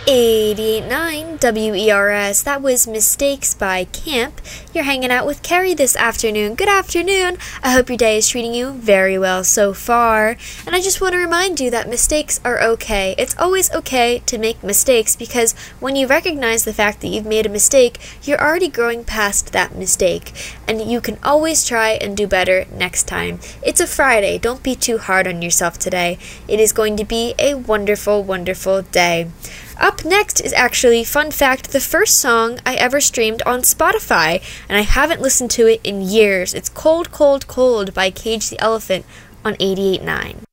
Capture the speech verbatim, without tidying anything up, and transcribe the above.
eighty-eight point nine W E R S. That was Mistakes by Camp. You're hanging out with Carrie this afternoon. Good afternoon. I hope your day is treating you very well so far. And I just want to remind you that mistakes are okay. It's always okay to make mistakes because when you recognize the fact that you've made a mistake, you're already growing past that mistake. And you can always try and do better next time. It's a Friday. Don't be too hard on yourself today. It is going to be a wonderful, wonderful day. Up next is actually, fun fact, the first song I ever streamed on Spotify, and I haven't listened to it in years. It's Cold, Cold, Cold by Cage the Elephant on eighty-eight point nine.